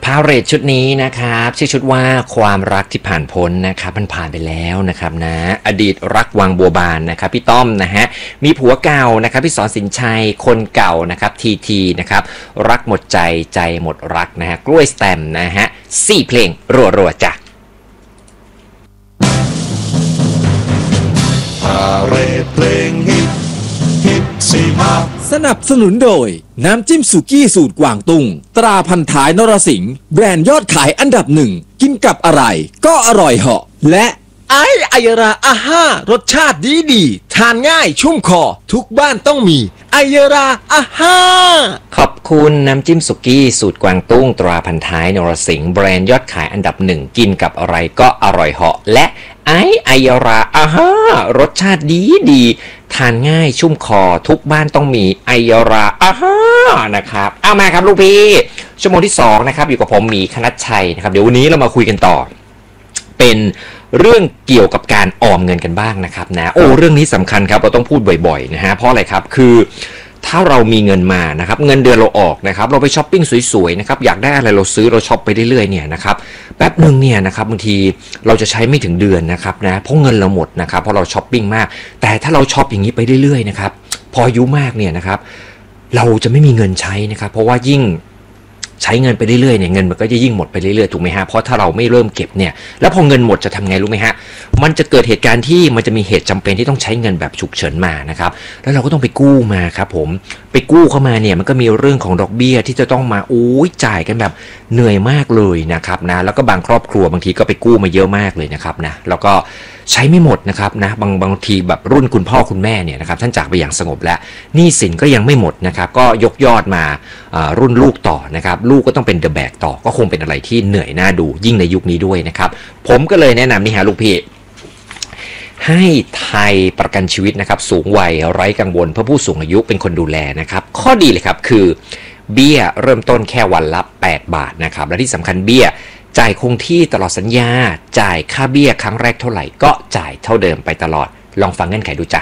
พาเรทชุดนี้นะครับชื่อชุดว่าความรักที่ผ่านพ้นนะครับมันผ่านไปแล้วนะครับนะอดีตรักวังบัวบานนะครับพี่ต้อมนะฮะมีผัวเก่านะครับพี่สอนสินชัยคนเก่านะครับทีนะครับรักหมดใจใจหมดรักนะฮะกล้วยสแตมนะฮะ4 เพลงรัวๆจ้ะพาเรทเพลงฮิต45 สนับสนุนโดยน้ำจิ้มสุกี้สูตรกวางตุ้งตราพันท้ายนรสิงห์แบรนด์ยอดขายอันดับหนึ่งกินกับอะไรก็อร่อยเหาะและไอยราอาห้ารสชาติดีทานง่ายชุ่มคอทุกบ้านต้องมีไอยราอาห้าขอบคุณน้ำจิ้มสุกี้สูตรกวางตุ้งตราพันท้ายนรสิงห์แบรนด์ยอดขายอันดับหนึ่งกินกับอะไรก็อร่อยเหาะและไอยราอาห้ารสชาติดีทานง่ายชุ่มคอทุกบ้านต้องมีไอยราอาห้านะครับเอามาครับลูกพี่ชั่วโมงที่2นะครับอยู่กับผมหมีคณัชชัยนะครับเดี๋ยววันนี้เรามาคุยกันต่อเป็นเรื่องเกี่ยวกับการออมเงินกันบ้างนะครับนะเรื่องนี้สำคัญครับเราต้องพูดบ่อยๆนะฮะเพราะอะไรครับคือถ้าเรามีเงินมานะครับเงินเดือนเราออกนะครับเราไปช้อปปิ้งสวยๆนะครับอยากได้อะไรเราซื้อเราช็อปไปเรื่อยๆเนี่ยนะครับแป๊บนึงเนี่ยนะครับบางทีเราจะใช้ไม่ถึงเดือนนะครับนะเพราะเงินเราหมดนะครับเพราะเราช้อปปิ้งมากแต่ถ้าเราช็อปอย่างนี้ไปเรื่อยๆนะครับพออายุมากเนี่ยนะครับเราจะไม่มีเงินใช้นะครับเพราะว่ายิ่งใช้เงินไปเรื่อยๆเนี่ยเงินมันก็จะยิ่งหมดไปเรื่อยๆถูกไหมฮะเพราะถ้าเราไม่เริ่มเก็บเนี่ยแล้วพอเงินหมดจะทำไงรู้ไหมฮะมันจะเกิดเหตุการณ์ที่มันจะมีเหตุจำเป็นที่ต้องใช้เงินแบบฉุกเฉินมานะครับแล้วเราก็ต้องไปกู้มาครับผมไปกู้เข้ามาเนี่ยมันก็มีเรื่องของดอกเบี้ยที่จะต้องมาจ่ายกันแบบเหนื่อยมากเลยนะครับนะแล้วก็บางครอบครัวบางทีก็ไปกู้มาเยอะมากเลยนะครับนะแล้วก็ใช้ไม่หมดนะครับนะบางทีแบบรุ่นคุณพ่อคุณแม่เนี่ยนะครับท่านจากไปอย่างสงบแล้วหนี้สินก็ยังไม่หมดนะครับก็ยกยอดมารุ่นลูกต่อนะครับลูกก็ต้องเป็นเดอะแบกต่อก็คงเป็นอะไรที่เหนื่อยน่าดูยิ่งในยุคนี้ด้วยนะครับผมก็เลยแนะนำนี่ฮะลูกพี่ให้ไทยประกันชีวิตนะครับสูงวัยไร้กังวลเพื่อผู้สูงอายุเป็นคนดูแลนะครับข้อดีเลยครับคือเบี้ยเริ่มต้นแค่วันละ8 บาทนะครับและที่สำคัญเบี้ยจ่ายคงที่ตลอดสัญญาจ่ายค่าเบี้ยครั้งแรกเท่าไหร่ก็จ่ายเท่าเดิมไปตลอดลองฟังเงื่อนไขดูจ้ะ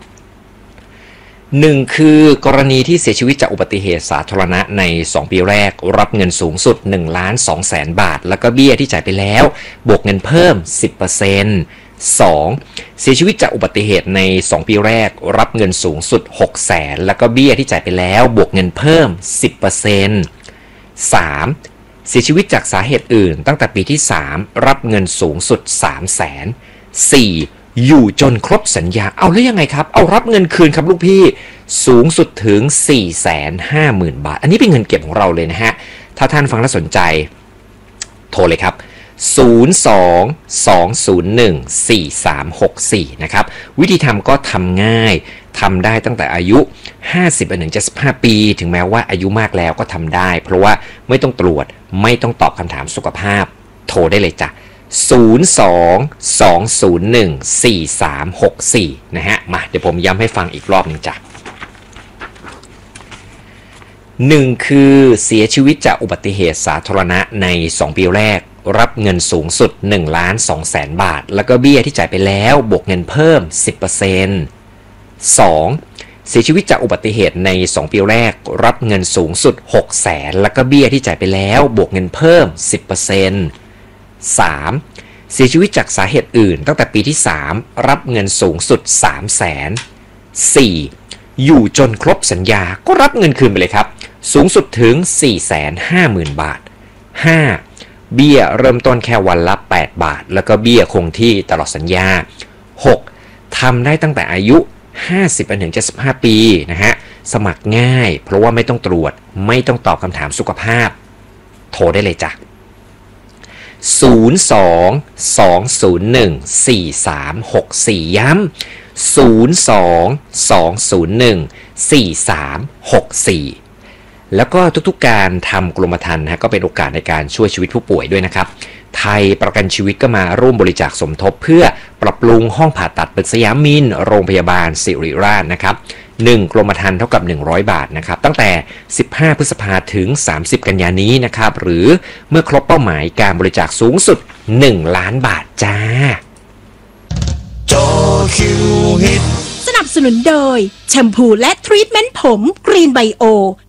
1คือกรณีที่เสียชีวิตจากอุบัติเหตุสาธารณะใน2 ปีแรกรับเงินสูงสุด 1,200,000 บาทแล้วก็เบี้ยที่จ่ายไปแล้วบวกเงินเพิ่ม 10% 2. เสียชีวิตจากอุบัติเหตุใน2 ปีแรกรับเงินสูงสุด 600,000แล้วก็เบี้ยที่จ่ายไปแล้วบวกเงินเพิ่ม 10% 3. เสียชีวิตจากสาเหตุอื่นตั้งแต่ปีที่3รับเงินสูงสุด 300,000 4. อยู่จนครบสัญญาเอาแล้วยังไงครับเอารับเงินคืนครับลูกพี่สูงสุดถึง 450,000 บาทอันนี้เป็นเงินเก็บของเราเลยนะฮะถ้าท่านฟังแล้วสนใจโทรเลยครับ02-201-4364นะครับวิธีทำก็ทำง่ายทำได้ตั้งแต่อายุ50 ถึง 75 ปีถึงแม้ว่าอายุมากแล้วก็ทำได้เพราะว่าไม่ต้องตรวจไม่ต้องตอบคำถามสุขภาพโทรได้เลยจ้ะ02-201-4364นะฮะมาเดี๋ยวผมย้ำให้ฟังอีกรอบหนึ่งจ้ะ1คือเสียชีวิตจากอุบัติเหตุสาธารณะใน2 ปีแรกรับเงินสูงสุด 1,200,000 บาทแล้วก็เบี้ยที่จ่ายไปแล้วบวกเงินเพิ่ม 10% 2. เสียชีวิตจากอุบัติเหตุใน2 ปีแรกรับเงินสูงสุด 600,000แล้วก็เบี้ยที่จ่ายไปแล้วบวกเงินเพิ่ม 10% 3. เสียชีวิตจากสาเหตุอื่นตั้งแต่ปีที่3รับเงินสูงสุด 300,000 4. อยู่จนครบสัญญาก็รับเงินคืนไปเลยครับสูงสุดถึง 450,000 บาท 5. เบี้ยเริ่มต้นแค่วันละ8 บาทแล้วก็เบี้ยคงที่ตลอดสัญญา 6. ทำได้ตั้งแต่อายุ50 ถึง 75 ปีนะฮะสมัครง่ายเพราะว่าไม่ต้องตรวจไม่ต้องตอบคำถามสุขภาพโทรได้เลยจ้ะ02-201-4364 ย้ำ02-201-4364แล้วก็ทุกๆการทำกรมธรรม์นะก็เป็นโอกาสในการช่วยชีวิตผู้ป่วยด้วยนะครับไทยประกันชีวิตก็มาร่วมบริจาคสมทบเพื่อปรับปรุงห้องผ่าตัดตึกสยามมินทร์โรงพยาบาลศิริราชนะครับ1กรมธรรม์เท่ากับ100 บาทนะครับตั้งแต่15 พฤษภาคมถึง30 กันยายนนี้นะครับหรือเมื่อครบเป้าหมายการบริจาคสูงสุด1 ล้านบาทจ้าจอคิวฮิตสนับสนุนโดยแชมพูและทรีทเมนต์ผมกรีนไบโอ